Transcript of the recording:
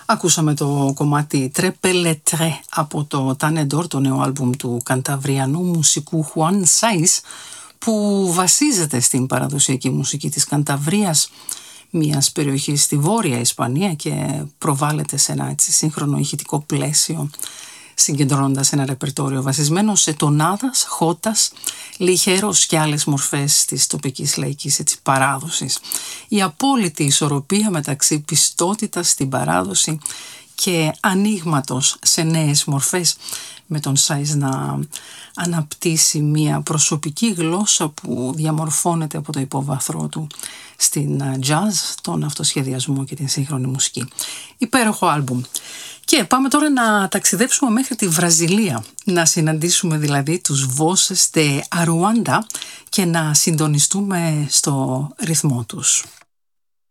Ακούσαμε το κομμάτι Très Belle Lettre από το Tanedor, το νέο άλμπουμ του κανταβριανού μουσικού Juan Saiz, που βασίζεται στην παραδοσιακή μουσική της Κανταβρίας, μιας περιοχής στη Βόρεια Ισπανία, και προβάλλεται σε ένα σύγχρονο ηχητικό πλαίσιο, συγκεντρώνοντας ένα ρεπερτόριο βασισμένο σε τονάδας, χώτας, λιχέρος και άλλες μορφές της τοπικής λαϊκής παράδοσης. Η απόλυτη ισορροπία μεταξύ πιστότητας στην παράδοση και ανοίγματος σε νέες μορφές, με τον Saiz να αναπτύσσει μια προσωπική γλώσσα που διαμορφώνεται από το υπόβαθρό του στην jazz, τον αυτοσχεδιασμό και την σύγχρονη μουσική. Υπέροχο άλμπουμ. Και πάμε τώρα να ταξιδέψουμε μέχρι τη Βραζιλία, να συναντήσουμε δηλαδή τους Voces de Aruanda και να συντονιστούμε στο ρυθμό τους.